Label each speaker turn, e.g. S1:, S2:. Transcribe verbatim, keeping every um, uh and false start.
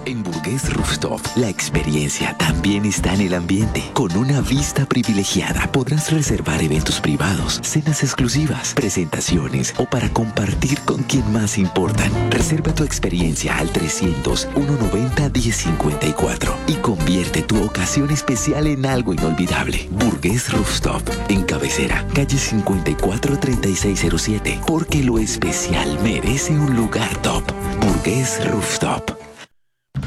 S1: En Burgués Rooftop, la experiencia también está en el ambiente. Con una vista privilegiada podrás reservar eventos privados, cenas exclusivas, presentaciones o para compartir con quien más importan. Reserva tu experiencia al trescientos, ciento noventa, diez cincuenta y cuatro y convierte tu ocasión especial en algo inolvidable. Burgués Rooftop, en Cabecera, calle cincuenta y cuatro, treinta y seis cero siete, porque lo especial merece un lugar top. Burgués Rooftop.